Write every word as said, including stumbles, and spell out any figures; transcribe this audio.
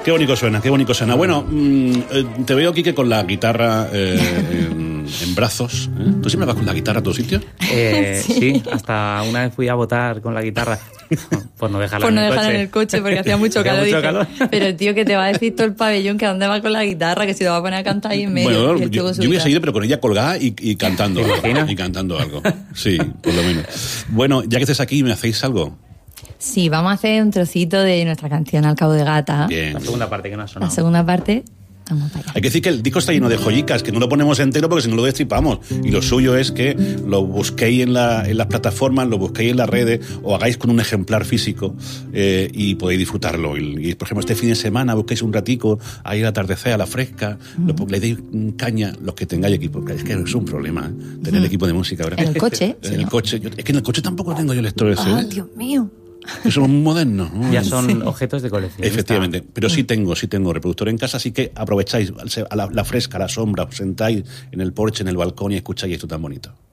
Qué bonito suena, qué bonito suena. Bueno, mmm, eh, te veo, Quique, con la guitarra eh, en, en brazos. ¿eh? ¿Tú siempre vas con la guitarra a tu sitio? Eh, Sí. sí. Hasta una vez fui a votar con la guitarra por no dejarla, Por en, no el dejarla coche. en el coche porque hacía mucho Hacía calor. mucho Dije, calor. pero tío, que te va a decir todo el pabellón que a dónde va con la guitarra, que si te va a poner a cantar ahí en medio. Bueno, Y el tío yo, con su yo hubiera guitarra. seguido, pero con ella colgada y, y cantando. ¿Te imaginas? Y cantando algo. Sí, por lo menos. Bueno, ya que estés aquí, ¿me hacéis algo? Sí, vamos a hacer un trocito de nuestra canción Al cabo de gata. Bien. La segunda parte que no ha La sonado. segunda parte, vamos para allá. Hay que decir que el disco está lleno de joyicas, que no lo ponemos entero porque si no lo destripamos. Y lo suyo es que lo busquéis en, la, en las plataformas, lo busquéis en las redes, o hagáis con un ejemplar físico eh, y podéis disfrutarlo. Y, y, por ejemplo, este fin de semana busquéis un ratico, ahí al atardecer, a la fresca, mm. lo, le deis caña los que tengáis equipo. Es que es un problema, ¿eh? Tener mm. equipo de música, ¿verdad? En el coche. En sí, el ¿no? coche. Yo, es que en el coche tampoco tengo yo lector ese. Ah, ¿eh? Dios mío. Que somos modernos, ¿no? Ya son sí. objetos de colección. Efectivamente, pero sí tengo, sí tengo reproductor en casa, así que aprovecháis a la, la fresca, a la sombra, os sentáis en el porche, en el balcón y escucháis esto tan bonito.